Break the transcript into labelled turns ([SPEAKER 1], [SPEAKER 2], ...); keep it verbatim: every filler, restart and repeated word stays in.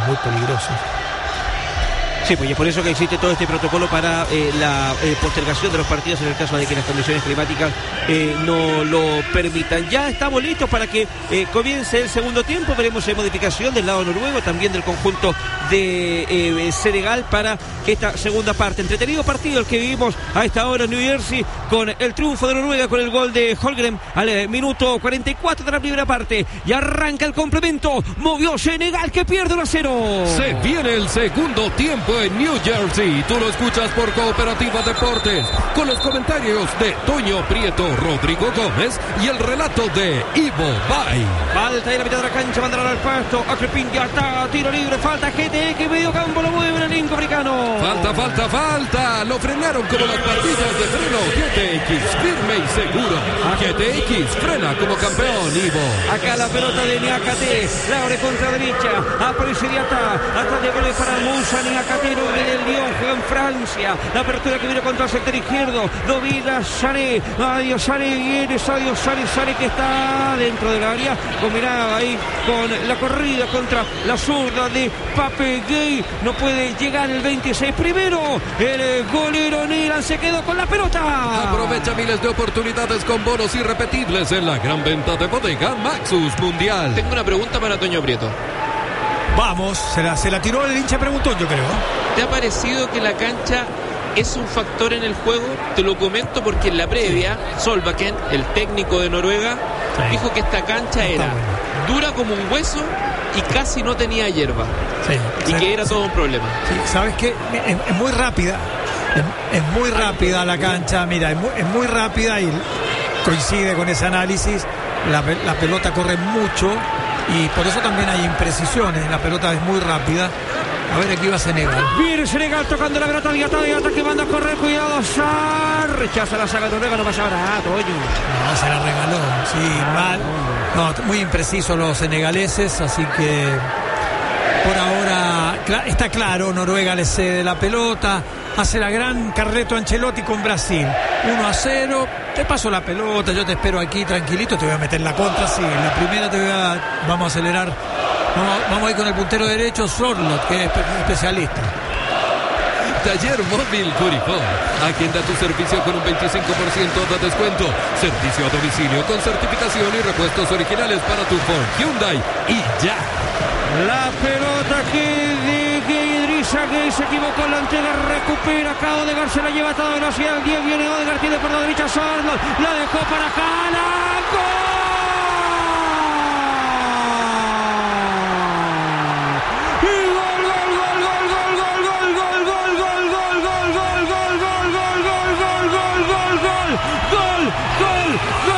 [SPEAKER 1] muy peligrosos.
[SPEAKER 2] Sí, pues y es por eso que existe todo este protocolo para eh, la eh, postergación de los partidos en el caso de que las condiciones climáticas eh, no lo permitan. Ya estamos listos para que eh, comience el segundo tiempo. Veremos eh, modificación del lado noruego, también del conjunto de eh, Senegal para esta segunda parte. Entretenido partido el que vivimos a esta hora en New Jersey, con el triunfo de Noruega, con el gol de Holmgren al eh, minuto cuarenta y cuatro de la primera parte. Y arranca el complemento. Movió Senegal, que pierde uno a cero.
[SPEAKER 3] Se viene el segundo tiempo en New Jersey. Tú lo escuchas por Cooperativa Deportes, con los comentarios de Toño Prieto, Rodrigo Gómez y el relato de Ivo Bay.
[SPEAKER 2] Falta en la mitad de la cancha, mandarán al pasto. Akrepin ya está, tiro libre, falta G T X, medio campo, lo mueve el elenco africano.
[SPEAKER 3] Falta, falta, falta. Lo frenaron como las pastillas de freno. G T X, firme y seguro. G T X, frena como campeón, Ivo.
[SPEAKER 2] Acá la pelota de Niakate, la abre contra derecha, aparece Diata, hasta de goles para Moussa. Niakate no viene el Lyon, juega en Francia. La apertura que viene contra el sector izquierdo, domina Sané, adiós Sané, viene Sadio Sané, Sané que está dentro del área, combinaba ahí con la corrida contra la zurda de Pape Gay, no puede llegar el veintiséis primero, el golero Nilan se quedó con la pelota.
[SPEAKER 3] Aprovecha miles de oportunidades con bonos irrepetibles en la gran venta de bodega Maxus Mundial.
[SPEAKER 4] Tengo una pregunta para Toño Prieto.
[SPEAKER 1] Vamos, se la, se la tiró el hincha preguntón, yo creo.
[SPEAKER 4] ¿Te ha parecido que la cancha es un factor en el juego? Te lo comento porque en la previa, Solbakken, el técnico de Noruega, sí, dijo que esta cancha era dura como un hueso y casi no tenía hierba. Sí, y sí, que era sí, todo un problema.
[SPEAKER 1] Sí, ¿sabes qué? Es, es muy rápida. Es, es muy rápida la cancha. Mira, es muy, es muy rápida y coincide con ese análisis. La, la pelota corre mucho y por eso también hay imprecisiones. La pelota es muy rápida. A ver, aquí va Senegal.
[SPEAKER 2] Viene Senegal tocando la pelota, Diata, Diata que manda a correr, cuidado, Sar. Rechaza la saga de Noruega, no pasa nada, Toño.
[SPEAKER 1] No, se la regaló, sí, mal. No, muy imprecisos los senegaleses, así que por ahora está claro, Noruega le cede la pelota, hace la gran Carleto Ancelotti con Brasil. uno a cero, te paso la pelota, yo te espero aquí tranquilito, te voy a meter la contra, sí, en la primera te voy a, vamos a acelerar. Vamos, vamos a ir con el puntero derecho, Sorlot, que es especialista.
[SPEAKER 3] Taller Móvil Curifón, agenda tu servicio con un veinticinco por ciento de descuento. Servicio a domicilio con certificación y repuestos originales para tu Ford, Hyundai y ya.
[SPEAKER 2] La pelota que de que Idrissa Gueye se equivocó en la entrega, recupera acá Odegaard, se la lleva a toda velocidad, el diez viene Odegaard, tiene por la derecha Sorlot, la dejó para Haaland, ¡gol! ¡Gol!